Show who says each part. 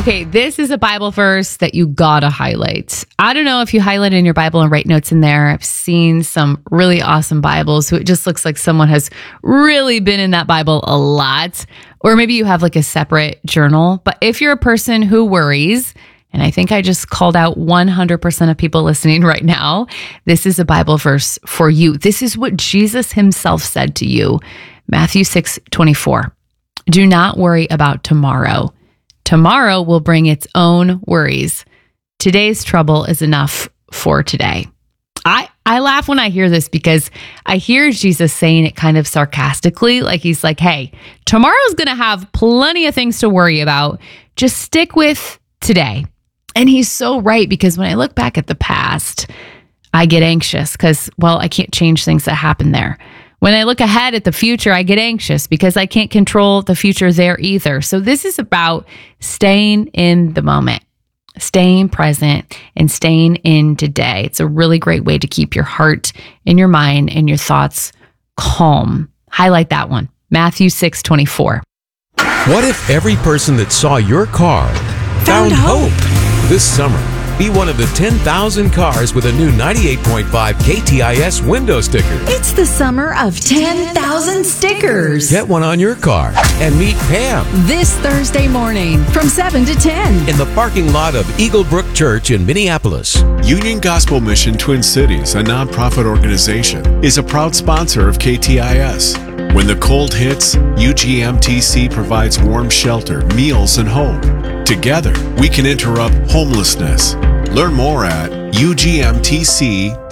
Speaker 1: Okay, this is a Bible verse that you gotta highlight. I don't know if you highlight in your Bible and write notes in there. I've seen some really awesome Bibles so it just looks like someone has really been in that Bible a lot. Or maybe you have like a separate journal. But if you're a person who worries, and I think I just called out 100% of people listening right now, this is a Bible verse for you. This is what Jesus himself said to you. Matthew 6:24. Do not worry about tomorrow. Tomorrow will bring its own worries. Today's trouble is enough for today. I laugh when I hear this because I hear Jesus saying it kind of sarcastically, like he's like, hey, tomorrow's going to have plenty of things to worry about. Just stick with today. And he's so right, because when I look back at the past, I get anxious because, well, I can't change things that happen there. When I look ahead at the future, I get anxious because I can't control the future there either. So this is about staying in the moment, staying present, and staying in today. It's a really great way to keep your heart and your mind and your thoughts calm. Highlight that one. Matthew 6:24.
Speaker 2: What if every person that saw your car found hope? This summer, be one of the 10,000 cars with a new 98.5 KTIS window sticker.
Speaker 3: It's the summer of 10,000 stickers.
Speaker 2: Get one on your car and meet Pam
Speaker 3: This Thursday morning from 7 to 10.
Speaker 2: in the parking lot of Eagle Brook Church in Minneapolis.
Speaker 4: Union Gospel Mission Twin Cities, a nonprofit organization, is a proud sponsor of KTIS. When the cold hits, UGMTC provides warm shelter, meals, and hope. Together, we can interrupt homelessness. Learn more at UGMTC.org.